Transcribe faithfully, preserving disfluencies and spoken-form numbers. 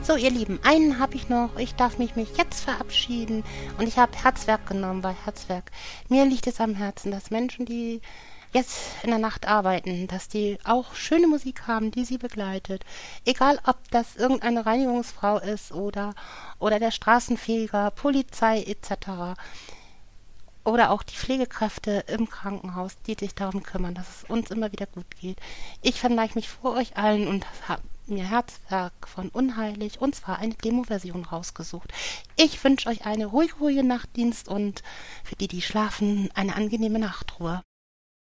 So, ihr Lieben, einen habe ich noch. Ich darf mich, mich jetzt verabschieden. Und ich habe Herzwerk genommen, weil Herzwerk, mir liegt es am Herzen, dass Menschen, die jetzt in der Nacht arbeiten, dass die auch schöne Musik haben, die sie begleitet. Egal, ob das irgendeine Reinigungsfrau ist oder, oder der Straßenfeger, Polizei et cetera. Oder auch die Pflegekräfte im Krankenhaus, die sich darum kümmern, dass es uns immer wieder gut geht. Ich verneige mich vor euch allen und habe mir Herzwerk von Unheilig, und zwar eine Demo-Version rausgesucht. Ich wünsche euch eine ruhige, ruhige Nachtdienst und für die, die schlafen, eine angenehme Nachtruhe.